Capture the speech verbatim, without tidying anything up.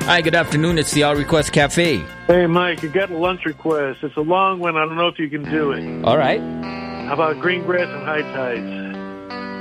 Hi, good afternoon. It's the All Request Cafe. Hey, Mike, you got a lunch request. It's a long one. I don't know if you can do it. All right. How about green grass and high tides?